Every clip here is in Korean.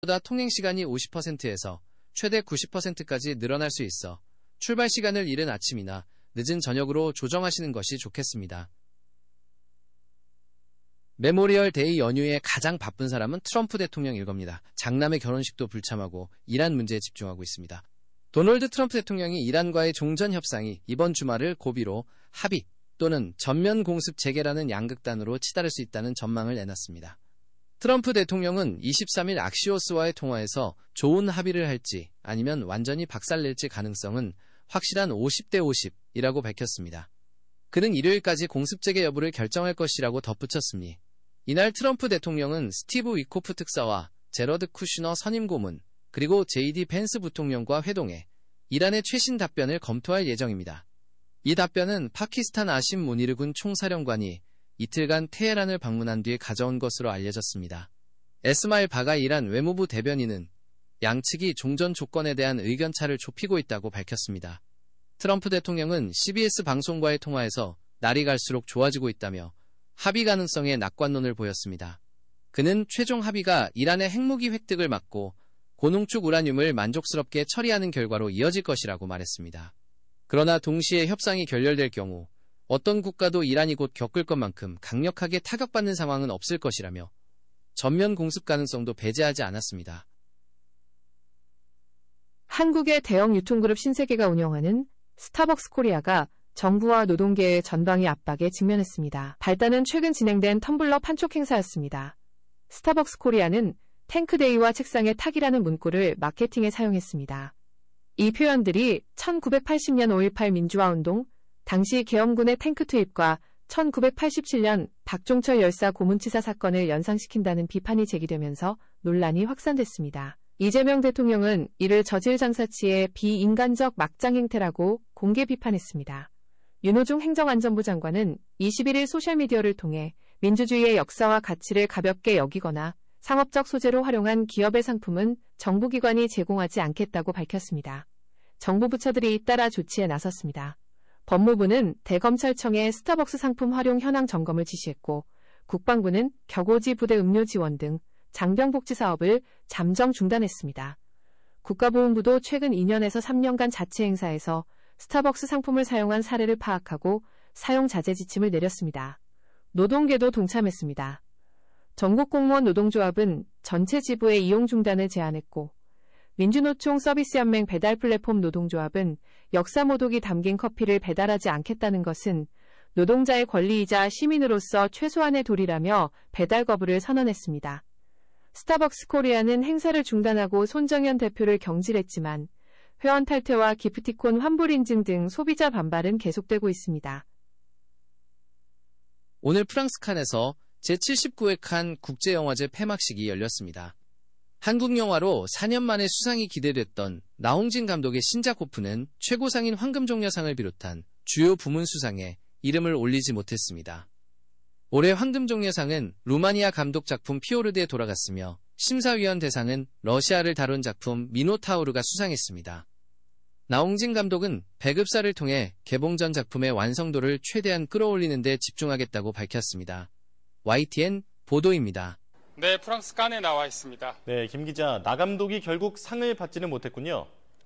보다 통행 시간이 50%에서 최대 90%까지 늘어날 수 있어 출발 시간을 이른 아침이나 늦은 저녁으로 조정하시는 것이 좋겠습니다. 메모리얼 데이 연휴에 가장 바쁜 사람은 트럼프 대통령일 겁니다. 장남의 결혼식도 불참하고 이란 문제에 집중하고 있습니다. 도널드 트럼프 대통령이 이란과의 종전 협상이 이번 주말을 고비로 합의 또는 전면 공습 재개라는 양극단으로 치달을 수 있다는 전망을 내놨습니다. 트럼프 대통령은 23일 악시오스와의 통화에서 좋은 합의를 할지 아니면 완전히 박살낼지 가능성은 확실한 50대 50이라고 밝혔습니다. 그는 일요일까지 공습 재개 여부를 결정할 것이라고 덧붙였으니 이날 트럼프 대통령은 스티브 위코프 특사와 제러드 쿠슈너 선임 고문 그리고 JD 펜스 부통령과 회동해 이란의 최신 답변을 검토할 예정입니다. 이 답변은 파키스탄 아심 무니르군 총사령관이 이틀간 테헤란을 방문한 뒤에 가져온 것으로 알려졌습니다. 에스마일 바가 이란 외무부 대변인은 양측이 종전 조건에 대한 의견차를 좁히고 있다고 밝혔습니다. 트럼프 대통령은 CBS 방송과의 통화에서 날이 갈수록 좋아지고 있다며 합의 가능성에 낙관론을 보였습니다. 그는 최종 합의가 이란의 핵무기 획득을 막고 고농축 우라늄을 만족스럽게 처리하는 결과로 이어질 것이라고 말했습니다. 그러나 동시에 협상이 결렬될 경우 어떤 국가도 이란이 곧 겪을 것만큼 강력하게 타격받는 상황은 없을 것이라며 전면 공습 가능성도 배제하지 않았습니다. 한국의 대형 유통그룹 신세계가 운영하는 스타벅스 코리아가 정부와 노동계의 전방위 압박에 직면했습니다. 발단은 최근 진행된 텀블러 판촉 행사였습니다. 스타벅스 코리아는 탱크데이와 책상의 탁이라는 문구를 마케팅에 사용했습니다. 이 표현들이 1980년 5.18 민주화운동, 당시 계엄군의 탱크 투입과 1987년 박종철 열사 고문치사 사건을 연상시킨다는 비판이 제기되면서 논란이 확산됐습니다. 이재명 대통령은 이를 저질장사치의 비인간적 막장 행태라고 공개 비판했습니다. 윤호중 행정안전부 장관은 21일 소셜미디어를 통해 민주주의의 역사와 가치를 가볍게 여기거나 상업적 소재로 활용한 기업의 상품은 정부기관이 제공하지 않겠다고 밝혔습니다. 정부 부처들이 잇따라 조치에 나섰습니다. 법무부는 대검찰청에 스타벅스 상품 활용 현황 점검을 지시했고 국방부는 격오지 부대 음료 지원 등 장병복지 사업을 잠정 중단했습니다. 국가보훈부도 최근 2년에서 3년간 자체 행사에서 스타벅스 상품을 사용한 사례를 파악하고 사용 자제 지침을 내렸습니다. 노동계도 동참했습니다. 전국공무원 노동조합은 전체 지부의 이용 중단을 제안했고 민주노총 서비스연맹 배달플랫폼 노동조합은 역사모독이 담긴 커피를 배달하지 않겠다는 것은 노동자의 권리이자 시민으로서 최소한의 도리라며 배달 거부를 선언했습니다. 스타벅스 코리아는 행사를 중단하고 손정현 대표를 경질했지만 회원 탈퇴와 기프티콘 환불 인증 등 소비자 반발은 계속되고 있습니다. 오늘 프랑스 칸에서 제79회 칸 국제영화제 폐막식이 열렸습니다. 한국 영화로 4년 만에 수상이 기대됐던 나홍진 감독의 신작 호프는 최고상인 황금종려상을 비롯한 주요 부문 수상에 이름을 올리지 못했습니다. 올해 황금종려상은 루마니아 감독 작품 피오르드에 돌아갔으며 심사위원 대상은 러시아를 다룬 작품 미노타우르가 수상했습니다. 나홍진 감독은 배급사를 통해 개봉 전 작품의 완성도를 최대한 끌어올리는 데 집중하겠다고 밝혔습니다. YTN 보도입니다. 네, 프랑스 칸에 나와 있습니다. 네, 김 기자, 나 감독이 결국 상을 받지는 못했군요.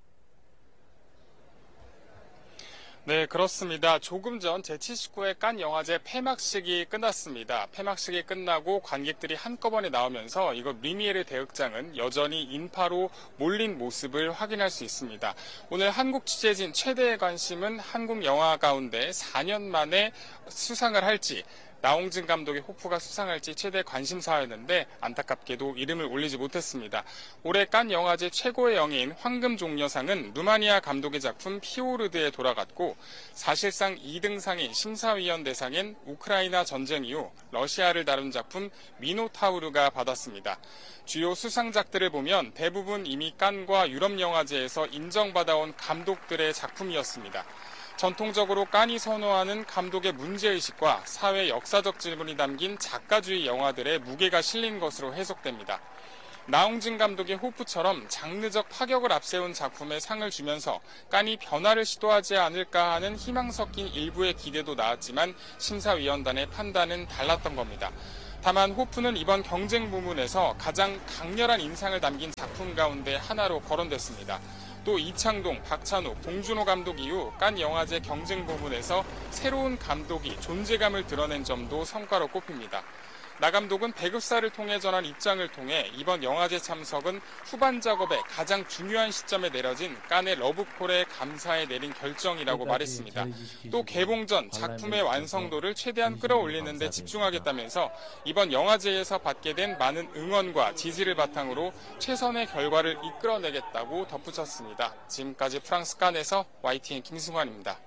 네, 그렇습니다. 조금 전 제79회 칸 영화제 폐막식이 끝났습니다. 폐막식이 끝나고 관객들이 한꺼번에 나오면서 이거 리미에르 대극장은 여전히 인파로 몰린 모습을 확인할 수 있습니다. 오늘 한국 취재진 최대의 관심은 한국 영화 가운데 4년 만에 수상을 할지 나홍진 감독의 호프가 수상할지 최대 관심사였는데 안타깝게도 이름을 올리지 못했습니다. 올해 칸 영화제 최고의 영예인 황금종려상은 루마니아 감독의 작품 피오르드에 돌아갔고 사실상 2등상인 심사위원 대상인 우크라이나 전쟁 이후 러시아를 다룬 작품 미노타우르가 받았습니다. 주요 수상작들을 보면 대부분 이미 칸과 유럽영화제에서 인정받아온 감독들의 작품이었습니다. 전통적으로 칸이 선호하는 감독의 문제의식과 사회 역사적 질문이 담긴 작가주의 영화들의 무게가 실린 것으로 해석됩니다. 나홍진 감독의 호프처럼 장르적 파격을 앞세운 작품에 상을 주면서 칸이 변화를 시도하지 않을까 하는 희망 섞인 일부의 기대도 나왔지만 심사위원단의 판단은 달랐던 겁니다. 다만 호프는 이번 경쟁 부문에서 가장 강렬한 인상을 남긴 작품 가운데 하나로 거론됐습니다. 또 이창동, 박찬욱, 봉준호 감독 이후 칸 영화제 경쟁 부문에서 새로운 감독이 존재감을 드러낸 점도 성과로 꼽힙니다. 나 감독은 배급사를 통해 전한 입장을 통해 이번 영화제 참석은 후반 작업의 가장 중요한 시점에 내려진 칸의 러브콜에 감사해 내린 결정이라고 말했습니다. 또 개봉 전 작품의 완성도를 최대한 끌어올리는 데 집중하겠다면서 이번 영화제에서 받게 된 많은 응원과 지지를 바탕으로 최선의 결과를 이끌어내겠다고 덧붙였습니다. 지금까지 프랑스 칸에서 YTN 김승환입니다.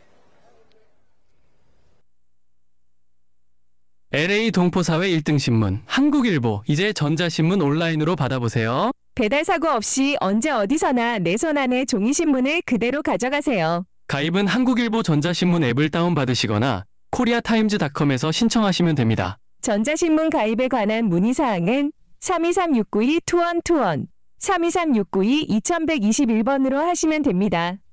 LA 동포사회 1등 신문 한국일보 이제 전자신문 온라인으로 받아보세요. 배달 사고 없이 언제 어디서나 내 손 안에 종이신문을 그대로 가져가세요. 가입은 한국일보 전자신문 앱을 다운받으시거나 코리아타임즈닷컴에서 신청하시면 됩니다. 전자신문 가입에 관한 문의사항은 323-692-2121, 323-692-2121번으로 하시면 됩니다.